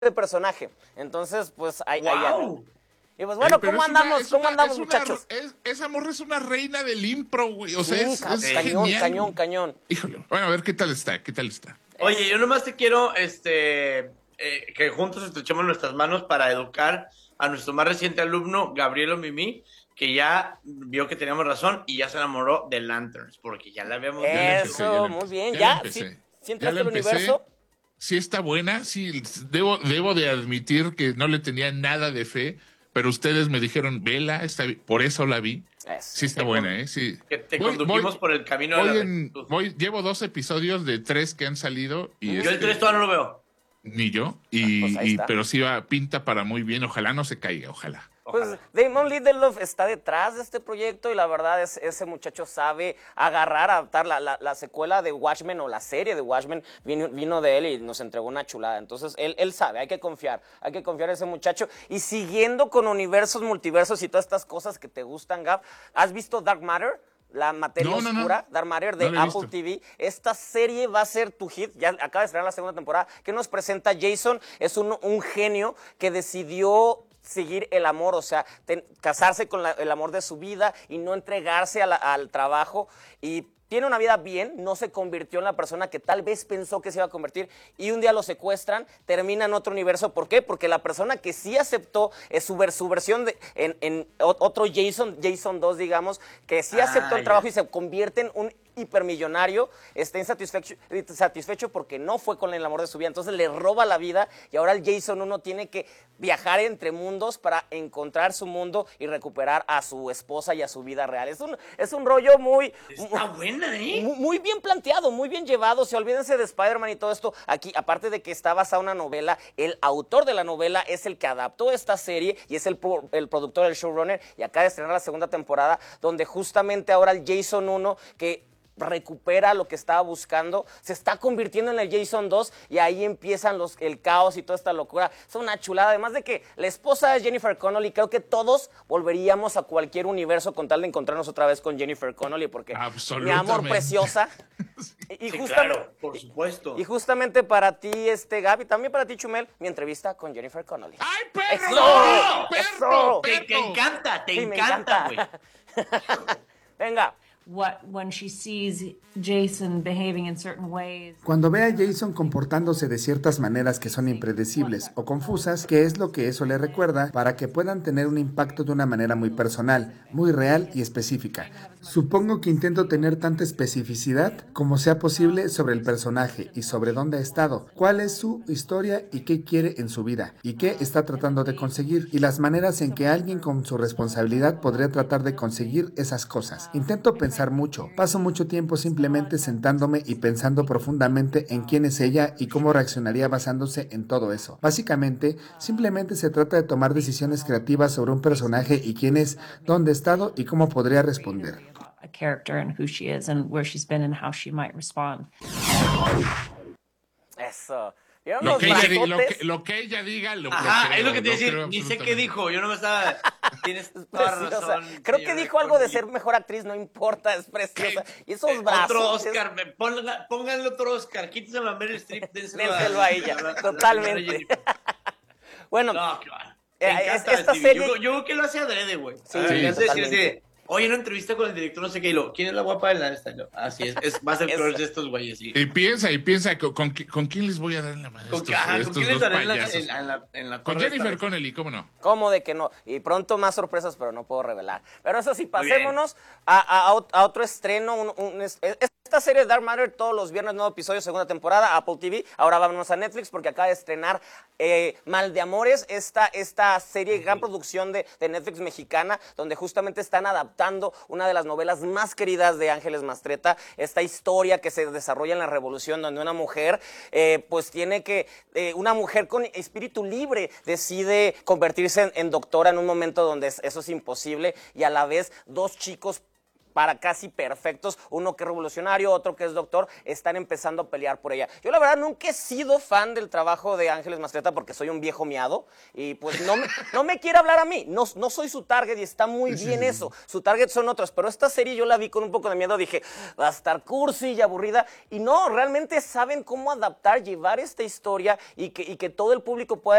de personaje. Entonces, pues ahí anda. Y pues bueno, ¿cómo andamos, muchachos? Esa morra es una reina del impro, güey. O sea, Sí, es cañón, genial. cañón. Híjole. Bueno, a ver qué tal está. Oye, yo nomás te quiero que juntos estrechemos nuestras manos para educar a nuestro más reciente alumno, Gabrielo Mimi, que ya vio que teníamos razón y ya se enamoró de Lanterns, porque ya la habíamos visto. Eso, muy bien. ¿Ya? ¿Sí entraste al universo? Sí está buena, sí. Debo de admitir que no le tenía nada de fe, pero ustedes me dijeron, vela, por eso la vi. Sí está buena, ¿eh? Sí. Que te condujimos por el camino de la rectitud. Llevo 2 episodios de 3 que han salido. Y yo el 3 todavía no lo veo. Ni yo, pero sí pinta para muy bien. Ojalá no se caiga, ojalá. Pues Damon Lindelof está detrás de este proyecto y la verdad es ese muchacho sabe adaptar la secuela de Watchmen o la serie de Watchmen vino de él y nos entregó una chulada. Entonces él sabe, hay que confiar en ese muchacho. Y siguiendo con universos, multiversos y todas estas cosas que te gustan, Gab, ¿has visto Dark Matter? La materia oscura, Dark Matter de Apple TV. Esta serie va a ser tu hit, ya acaba de estrenar la segunda temporada, que nos presenta Jason. Es un genio que decidió seguir el amor, o sea, casarse con el amor de su vida y no entregarse al trabajo, y tiene una vida bien, no se convirtió en la persona que tal vez pensó que se iba a convertir, y un día lo secuestran, termina en otro universo. ¿Por qué? Porque la persona que sí aceptó su versión en otro Jason 2, digamos, que sí aceptó el trabajo y se convierte en un hipermillonario, está insatisfecho porque no fue con el amor de su vida, entonces le roba la vida, y ahora el Jason 1 tiene que viajar entre mundos para encontrar su mundo y recuperar a su esposa y a su vida real. Es un rollo muy... Está buena, ¿eh? Muy bien planteado, muy bien llevado. Si olvídense de Spider-Man y todo esto, aquí, aparte de que está basada en una novela, el autor de la novela es el que adaptó esta serie y es el productor, el showrunner, y acaba de estrenar la segunda temporada, donde justamente ahora el Jason 1, que recupera lo que estaba buscando, se está convirtiendo en el Jason 2, y ahí empiezan el caos y toda esta locura. Es una chulada, además de que la esposa es Jennifer Connelly. Creo que todos volveríamos a cualquier universo con tal de encontrarnos otra vez con Jennifer Connelly, porque mi amor preciosa. Y claro, por supuesto. Y justamente para ti, Gaby, también para ti, Chumel, mi entrevista con Jennifer Connelly. ¡Ay, perro! ¡Eso! ¡Perro! Te encanta, güey. Venga. When she sees Jason behaving in certain ways. Cuando ve a Jason comportándose de ciertas maneras que son impredecibles o confusas, ¿qué es lo que eso le recuerda para que puedan tener un impacto de una manera muy personal, muy real y específica? Supongo que intento tener tanta especificidad como sea posible sobre el personaje y sobre dónde ha estado, cuál es su historia y qué quiere en su vida y qué está tratando de conseguir, y las maneras en que alguien con su responsabilidad podría tratar de conseguir esas cosas. Intento pensar mucho, paso mucho tiempo simplemente sentándome y pensando profundamente en quién es ella y cómo reaccionaría basándose en todo eso. Básicamente, simplemente se trata de tomar decisiones creativas sobre un personaje y quién es, dónde ha estado y cómo podría responder. A character and who she is and where she's been and how she might respond. Eso. Lo que ella diga, lo Ajá, es lo que te creo, decir, ni sé qué dijo, yo no me estaba... Tienes toda razón. Creo que dijo algo de ser mejor actriz, no importa, es preciosa. Y esos brazos... Otro Oscar, pónganle otro Oscar, quítese a Meryl Streep, dénselo a ella, totalmente. Bueno, no, claro. Esta serie... Yo creo que lo hace adrede, güey. Sí, totalmente. Oye, una entrevista con el director, no sé qué, ¿quién es la guapa de la esta? Así es, va a ser crush de estos güeyes, sí. Y piensa, ¿con quién les voy a dar en la madre? ¿Con quién les daré en la Con Jennifer Connelly, ¿cómo no? ¿Cómo de que no? Y pronto más sorpresas, pero no puedo revelar. Pero eso sí, pasémonos a otro estreno. Esta serie Dark Matter, todos los viernes, nuevo episodio, segunda temporada, Apple TV. Ahora vámonos a Netflix porque acaba de estrenar Mal de Amores, esta serie, gran producción de Netflix mexicana, donde justamente están adaptando una de las novelas más queridas de Ángeles Mastretta, esta historia que se desarrolla en la Revolución, donde una mujer, una mujer con espíritu libre decide convertirse en doctora en un momento donde eso es imposible, y a la vez dos chicos para casi perfectos, uno que es revolucionario, otro que es doctor, están empezando a pelear por ella. Yo la verdad nunca he sido fan del trabajo de Ángeles Mastretta porque soy un viejo miado y pues no me quiere hablar a mí, no soy su target y está muy bien eso, su target son otros, pero esta serie yo la vi con un poco de miedo, dije, va a estar cursi y aburrida, y no, realmente saben cómo adaptar, llevar esta historia y que todo el público pueda